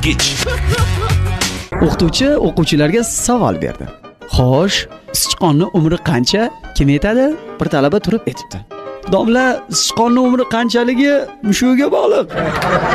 bosqich. O'qituvchi o'quvchilarga savol berdi. Xo'sh, sichqonning umri qancha? Kim aytadi? Bir talaba turib aytibdi. Domla, sichqonning umri qanchaligi mushugiga bog'liq.